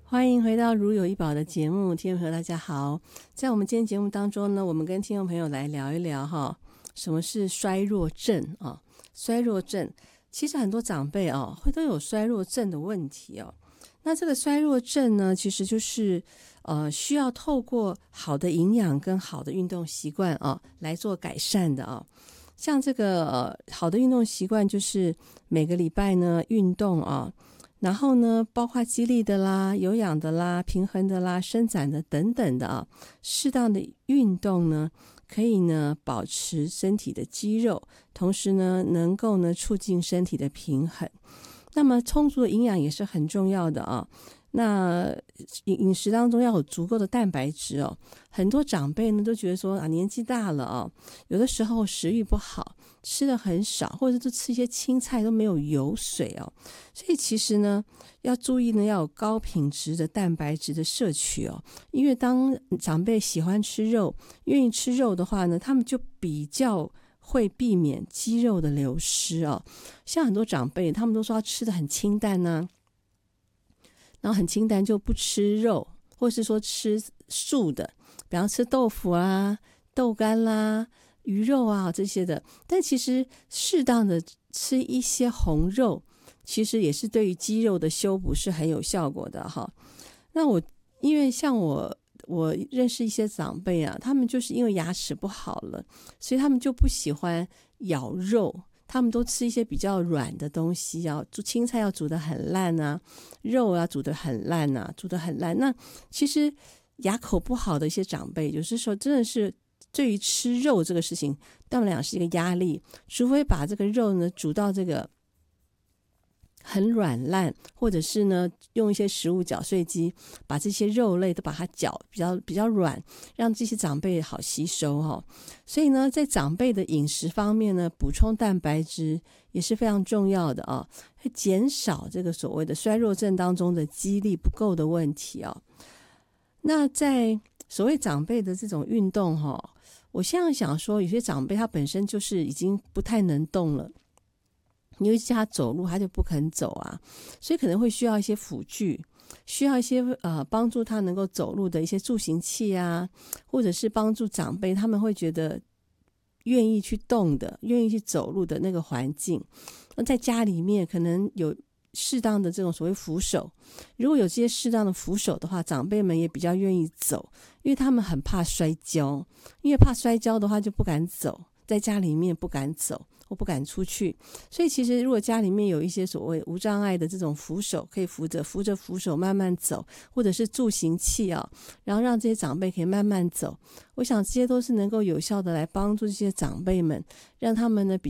欢迎回到如有一宝的节目，听众朋友大家好。在我们今天节目当中呢，我们跟听众朋友来聊一聊什么是衰弱症啊？衰弱症其实很多长辈都有衰弱症的问题哦。那这个衰弱症呢，其实就是需要透过好的营养跟好的运动习惯来做改善的啊。像这个好的运动习惯就是每个礼拜呢运动然后呢包括肌力的啦、有氧的啦、平衡的啦、伸展的等等的适当的运动呢可以呢保持身体的肌肉，同时呢能够呢促进身体的平衡。那么充足的营养也是很重要的那饮食当中要有足够的蛋白质很多长辈呢都觉得说年纪大了有的时候食欲不好，吃的很少，或者是吃一些青菜都没有油水所以其实呢要注意呢要有高品质的蛋白质的摄取因为当长辈喜欢吃肉，愿意吃肉的话呢，他们就比较会避免肌肉的流失像很多长辈他们都说要吃的很清淡然后很清淡就不吃肉，或是说吃素的，比方吃豆腐豆干啦、鱼肉这些的。但其实适当的吃一些红肉，其实也是对于肌肉的修补是很有效果的那因为像我认识一些长辈他们就是因为牙齿不好了，所以他们就不喜欢咬肉，他们都吃一些比较软的东西青菜要煮得很烂肉煮得很烂那其实牙口不好的一些长辈，就是说真的是对于吃肉这个事情对他们俩是一个压力，除非把这个肉呢煮到这个很软烂，或者是呢用一些食物搅碎机把这些肉类都把它搅比较软，让这些长辈好吸收所以呢在长辈的饮食方面呢，补充蛋白质也是非常重要的会减少这个所谓的衰弱症当中的肌力不够的问题那在所谓长辈的这种运动我现在想说有些长辈他本身就是已经不太能动了，你会叫他走路他就不肯走所以可能会需要一些辅具，需要一些帮助他能够走路的一些助行器或者是帮助长辈他们会觉得愿意去动的、愿意去走路的那个环境。那在家里面可能有适当的这种所谓扶手，如果有这些适当的扶手的话，长辈们也比较愿意走，因为他们很怕摔跤，因为怕摔跤的话就不敢走，在家里面不敢走或不敢出去。所以其实如果家里面有一些所谓无障碍的这种扶手，可以扶着扶手慢慢走，或者是助行器然后让这些长辈可以慢慢走，我想这些都是能够有效的来帮助这些长辈们，让他们呢